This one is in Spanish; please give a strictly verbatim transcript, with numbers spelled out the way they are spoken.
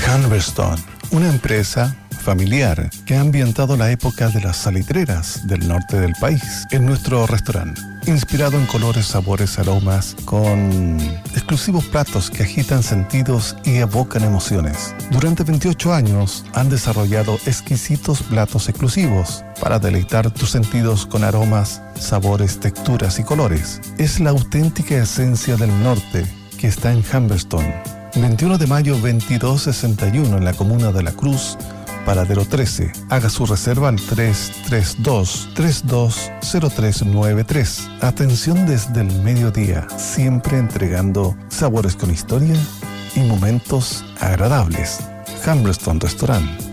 Humberstone, una empresa familiar que ha ambientado la época de las salitreras del norte del país en nuestro restaurante, inspirado en colores, sabores, aromas, con exclusivos platos que agitan sentidos y evocan emociones. Durante veintiocho años han desarrollado exquisitos platos exclusivos para deleitar tus sentidos con aromas, sabores, texturas y colores. Es la auténtica esencia del norte que está en Humberstone. veintiuno de mayo veintidós sesenta y uno en la comuna de La Cruz, Paradero trece. Haga su reserva al tres tres dos, tres dos cero tres nueve tres. Atención desde el mediodía, siempre entregando sabores con historia y momentos agradables. Humberstone Restaurant.